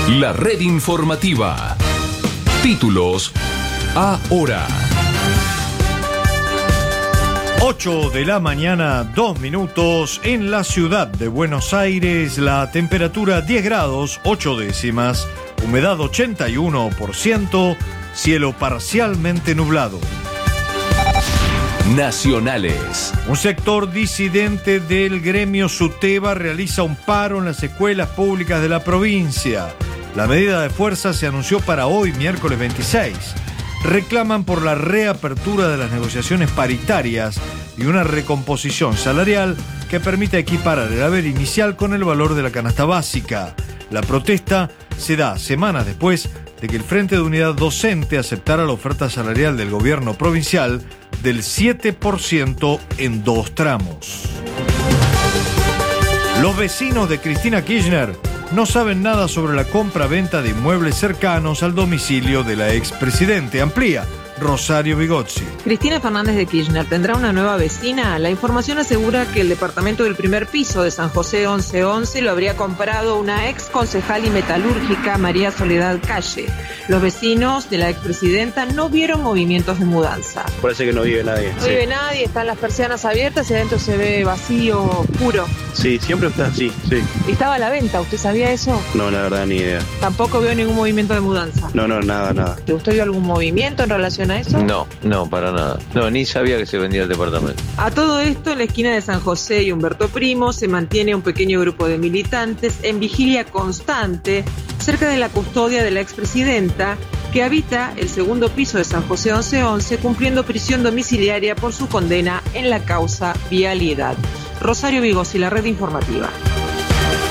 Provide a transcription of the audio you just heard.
La red informativa. Títulos ahora. 8 de la mañana, 2 minutos, en la ciudad de Buenos Aires, la temperatura 10 grados, 8 décimas, humedad 81%, cielo parcialmente nublado. Nacionales. Un sector disidente del gremio SUTEBA realiza un paro en las escuelas públicas de la provincia. La medida de fuerza se anunció para hoy, miércoles 26. Reclaman por la reapertura de las negociaciones paritarias y una recomposición salarial que permita equiparar el haber inicial con el valor de la canasta básica. La protesta se da semanas después de que el Frente de Unidad Docente aceptara la oferta salarial del gobierno provincial del 7% en 2 tramos. Los vecinos de Cristina Kirchner no saben nada sobre la compra-venta de inmuebles cercanos al domicilio de la expresidente. Amplía Rosario Vigozzi. Cristina Fernández de Kirchner tendrá una nueva vecina. La información asegura que el departamento del primer piso de San José 1111 lo habría comprado una ex concejal y metalúrgica, María Soledad Calle. Los vecinos de la expresidenta no vieron movimientos de mudanza. Parece que no vive nadie. No vive nadie, están las persianas abiertas y adentro se ve vacío, oscuro. Sí, siempre está así, sí. ¿Estaba a la venta? ¿Usted sabía eso? No, la verdad, ni idea. ¿Tampoco vio ningún movimiento de mudanza? No, nada. ¿Usted vio algún movimiento en relación a eso? No, para nada. No, ni sabía que se vendía el departamento. A todo esto, en la esquina de San José y Humberto Primo se mantiene un pequeño grupo de militantes en vigilia constante cerca de la custodia de la expresidenta, que habita el segundo piso de San José 1111, cumpliendo prisión domiciliaria por su condena en la causa Vialidad. Rosario Vigozzi, la red informativa.